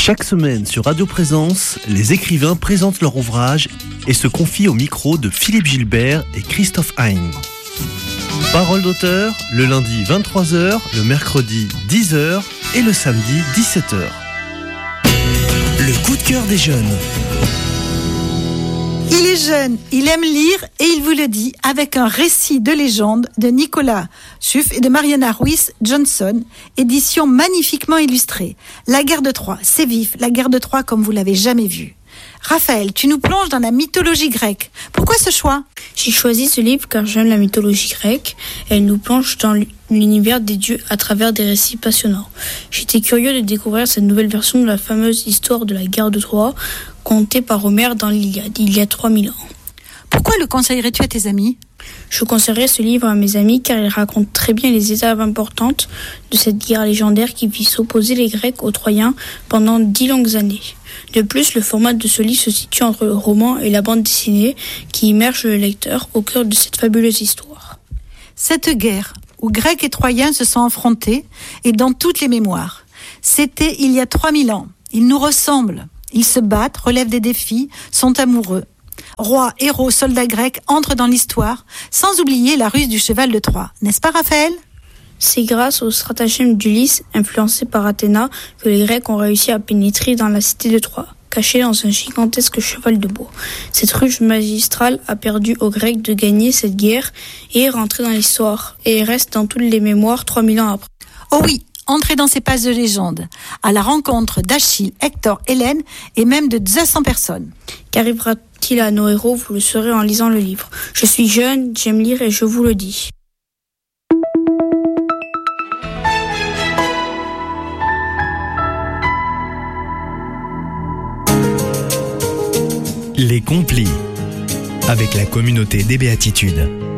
Chaque semaine sur Radio Présence, les écrivains présentent leur ouvrage et se confient au micro de Philippe Gilbert et Christophe Hein. Parole d'auteur, le lundi 23h, le mercredi 10h et le samedi 17h. Le coup de cœur des jeunes. Il est jeune, il aime lire et il vous le dit avec un récit de légende de Nicolas Suff et de Mariana Ruiz Johnson, édition magnifiquement illustrée. La guerre de Troie, c'est vif, la guerre de Troie comme vous l'avez jamais vue. Raphaël, tu nous plonges dans la mythologie grecque. Pourquoi ce choix ? J'ai choisi ce livre car j'aime la mythologie grecque. Elle nous plonge dans l'univers des dieux à travers des récits passionnants. J'étais curieux de découvrir cette nouvelle version de la fameuse histoire de la guerre de Troie, contée par Homère dans l'Iliade, il y a 3000 ans. Pourquoi le conseillerais-tu à tes amis ? Je conseillerais ce livre à mes amis car il raconte très bien les étapes importantes de cette guerre légendaire qui vit s'opposer les Grecs aux Troyens pendant 10 longues années. De plus, le format de ce livre se situe entre le roman et la bande dessinée qui immerge le lecteur au cœur de cette fabuleuse histoire. Cette guerre où Grecs et Troyens se sont affrontés est dans toutes les mémoires. C'était il y a 3000 ans. Ils nous ressemblent. Ils se battent, relèvent des défis, sont amoureux. Rois, héros, soldats grecs entrent dans l'histoire, sans oublier la ruse du cheval de Troie. N'est-ce pas, Raphaël ? C'est grâce au stratagème d'Ulysse, influencé par Athéna, que les Grecs ont réussi à pénétrer dans la cité de Troie, cachée dans un gigantesque cheval de bois. Cette ruse magistrale a permis aux Grecs de gagner cette guerre et est rentrée dans l'histoire, et reste dans toutes les mémoires 3000 ans après. Oh oui, entrez dans ces pages de légende, à la rencontre d'Achille, Hector, Hélène et même de 200 personnes. Qu'arrivera-t-il à nos héros ? Vous le saurez en lisant le livre. Je suis jeune, j'aime lire et je vous le dis. Les Complis, avec la communauté des Béatitudes.